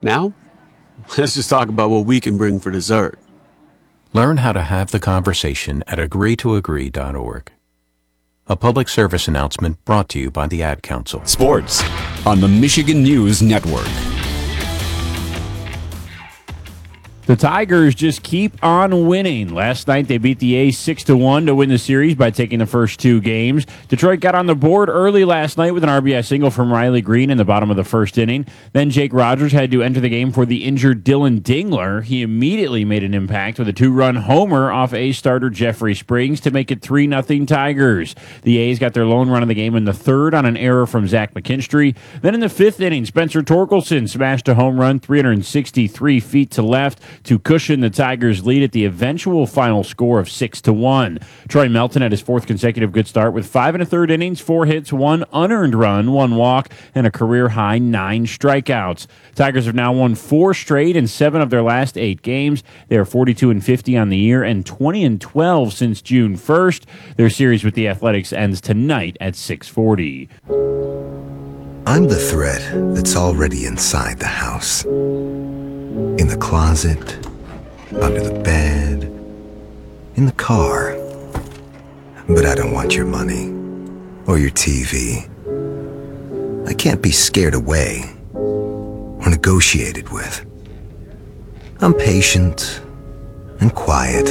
Now, let's just talk about what we can bring for dessert. Learn how to have the conversation at agreetoagree.org. A public service announcement brought to you by the Ad Council. Sports on the Michigan News Network. The Tigers just keep on winning. Last night, they beat the A's 6-1 to win the series by taking the first two games. Detroit got on the board early last night with an RBI single from Riley Green in the bottom of the first inning. Then Jake Rogers had to enter the game for the injured Dylan Dingler. He immediately made an impact with a two-run homer off A's starter Jeffrey Springs to make it 3-0 Tigers. The A's got their lone run of the game in the third on an error from Zach McKinstry. Then in the fifth inning, Spencer Torkelson smashed a home run 363 feet to left to cushion the Tigers' lead at the eventual final score of 6-1. Troy Melton had his fourth consecutive good start with 5 1/3 innings, 4 hits, 1 unearned run, 1 walk, and a career-high 9 strikeouts. Tigers have now won 4 straight in 7 of their last 8 games. They are 42-50 on the year and 20-12 since June 1st. Their series with the Athletics ends tonight at 6:40. I'm the thread that's already inside the house. In the closet, under the bed, in the car. But I don't want your money or your TV. I can't be scared away or negotiated with. I'm patient and quiet.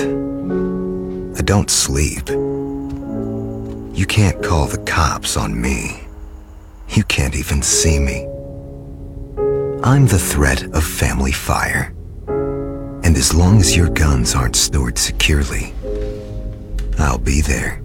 I don't sleep. You can't call the cops on me. You can't even see me. I'm the threat of family fire. And as long as your guns aren't stored securely, I'll be there.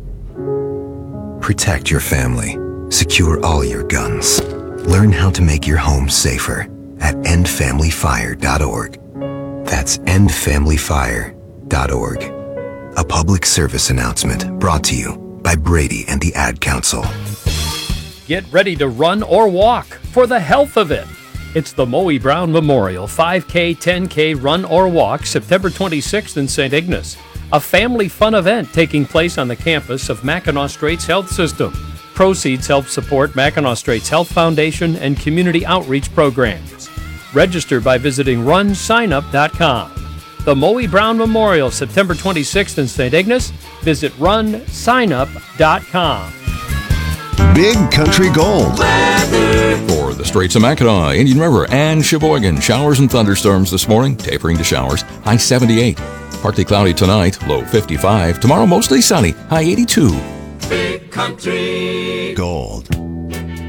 Protect your family. Secure all your guns. Learn how to make your home safer at endfamilyfire.org. That's endfamilyfire.org. A public service announcement brought to you by Brady and the Ad Council. Get ready to run or walk for the health of it. It's the Moe Brown Memorial 5K, 10K Run or Walk, September 26th in St. Ignace. A family fun event taking place on the campus of Mackinac Straits Health System. Proceeds help support Mackinac Straits Health Foundation and community outreach programs. Register by visiting runsignup.com. The Moe Brown Memorial, September 26th in St. Ignace. Visit runsignup.com. Big Country Gold. For the Straits of Mackinac, Indian River, and Sheboygan, showers and thunderstorms this morning, tapering to showers, high 78. Partly cloudy tonight, low 55. Tomorrow, mostly sunny, high 82. Big Country Gold.